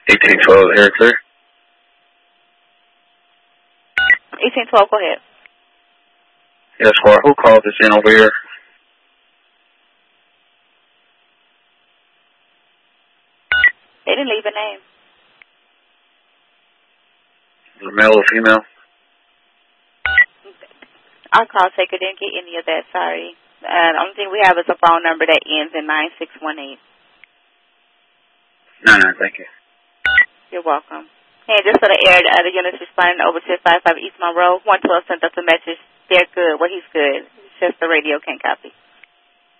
1812, here, clear. 1812, go ahead. Yes, well, who called this in over here? They didn't leave a name. Male or female? Our call taker didn't get any of that, sorry. The only thing we have is a phone number that ends in 9618. No, thank you. You're welcome. And just for the air, the other units responding over to 55 East Monroe. 112 sent us a message. They're good. Well, he's good. It's just the radio can't copy.